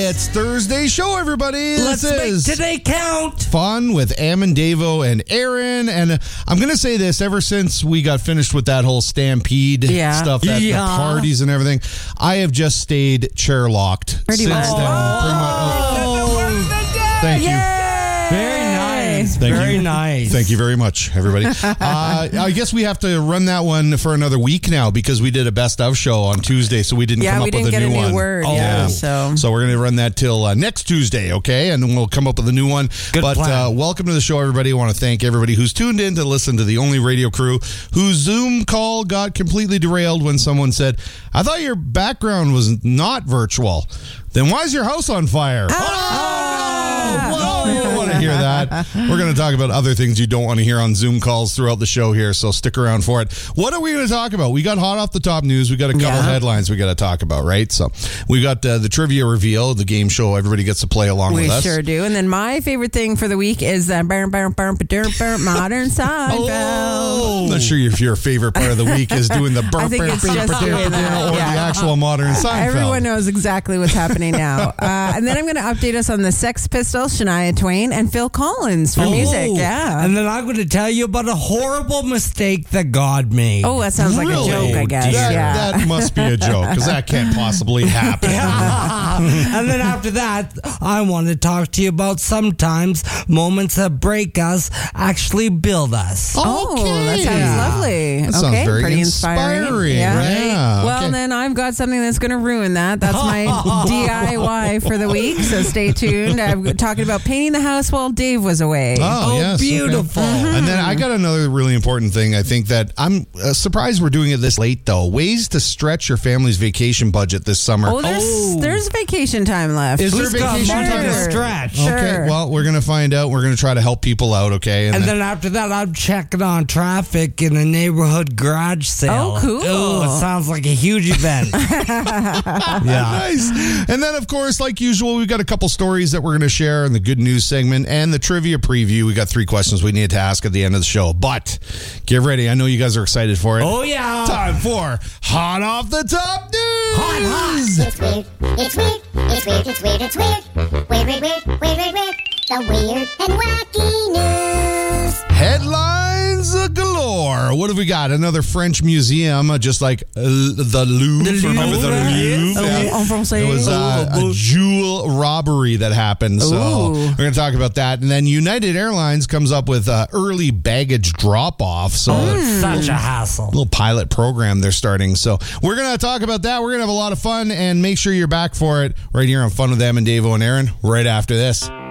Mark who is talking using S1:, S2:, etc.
S1: It's Thursday show, everybody.
S2: Let's make today count.
S1: Fun with Am and Davo and Aaron. And I'm going to say this, ever since we got finished with that whole Stampede stuff, the parties and everything, I have just stayed chair locked
S3: Pretty
S1: since
S3: much.
S1: then. Thank you.
S2: Very nice.
S1: Very
S2: nice.
S1: Thank you very much, everybody. I guess we have to run that one for another week now because we did a best of show on Tuesday, so we didn't come up with a new one.
S3: Yeah, we didn't get a new word.
S1: Yeah.
S3: So
S1: we're going to run that till next Tuesday, okay? And then we'll come up with a new one.
S2: Good plan.
S1: Welcome to the show, everybody. I want to thank everybody who's tuned in to listen to the only radio crew whose Zoom call got completely derailed when someone said, I thought your background was not virtual. Then why is your house on fire? You don't want to hear that. We're going to talk about other things you don't want to hear on Zoom calls throughout the show here, so stick around for it. What are we going to talk about? We got hot off the top news. We got a couple headlines we got to talk about, right? So we got the trivia reveal, the game show. Everybody gets to play along with us.
S3: We sure do. And then my favorite thing for the week is Modern Seinfeld.
S1: I'm not sure if your favorite part of the week is doing the burp, or the actual Modern Seinfeld.
S3: Everyone knows exactly what's happening now. And then I'm going to update us on the Sex Pistols, Shania Twain, and Phil Collins for music. Yeah.
S2: And then I'm going to tell you about a horrible mistake that God made.
S3: Oh, that sounds like a joke, I guess.
S1: That must be a joke because that can't possibly happen.
S2: And then after that, I want to talk to you about sometimes moments that break us actually build us.
S3: Oh, that sounds lovely.
S1: That sounds very
S3: pretty
S1: inspiring.
S3: Yeah.
S1: Right?
S3: Well, then I've got something that's going to ruin that. That's my DIY for the week, so stay tuned. I'm talking about painting the house while Dave was away.
S1: Oh, yes.
S2: Beautiful.
S1: Okay. And then I got another really important thing. I think that I'm surprised we're doing it this late, though. Ways to stretch your family's vacation budget this summer.
S3: Oh, there's vacation time left.
S1: Is there vacation time
S2: to stretch?
S3: Sure.
S1: Okay, well, we're going to find out. We're going to try to help people out, okay?
S2: And then after that, I'm checking on traffic in a neighborhood garage sale.
S3: Oh, cool.
S2: Ooh, it sounds like a huge event.
S1: Nice. And then, of course, like usual, we've got a couple stories that we're going to share in the good news segment and the trivia preview. We got 3 questions we need to ask at the end of the show. But get ready. I know you guys are excited for it.
S2: Oh, yeah.
S1: Time for Hot Off the Top News.
S2: Hot.
S4: It's weird. It's weird. It's weird. It's weird. It's weird. Weird, weird, weird, weird, weird, weird. The weird and wacky news.
S1: Headlines galore. What have we got? Another French museum, just like the Louvre. Remember the Louvre? It was a jewel robbery that happened. So we're going to talk about that. And then United Airlines comes up with early baggage drop-off. So
S2: Such a hassle.
S1: little pilot program they're starting. So we're going to talk about that. We're going to have a lot of fun, and make sure you're back for it right here on Fun with Em and Davo and Aaron right after this.